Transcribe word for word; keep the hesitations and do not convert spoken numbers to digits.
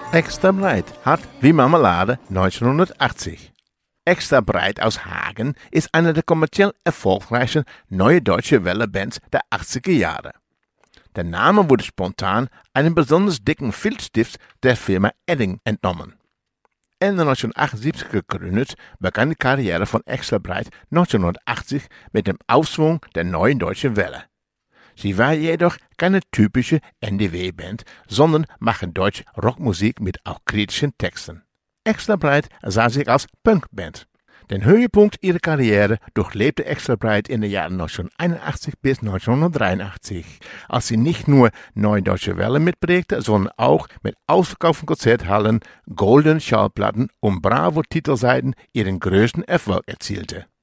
Extra breit hat wie Marmelade neunzehnhundertachtzig. Extra breit aus Hagen ist eine der kommerziell erfolgreichsten Neue Deutsche Welle-Bands der achtziger Jahre. Der Name wurde spontan einem besonders dicken Filzstift der Firma Edding entnommen. Ende neunzehnhundertachtundsiebzig gegründet, begann die Karriere von Extra breit neunzehnhundertachtzig mit dem Aufschwung der Neuen Deutschen Welle. Sie war jedoch keine typische N D W-Band, sondern machten deutsche Rockmusik mit auch kritischen Texten. Extra breit sah sich als Punkband. Den Höhepunkt ihrer Karriere durchlebte Extra breit in den Jahren neunzehnhunderteinundachtzig bis neunzehnhundertdreiundachtzig, als sie nicht nur Neue Deutsche Welle mitprägte, sondern auch mit ausverkauften Konzerthallen, goldenen Schallplatten und Bravo-Titelseiten ihren größten Erfolg erzielte.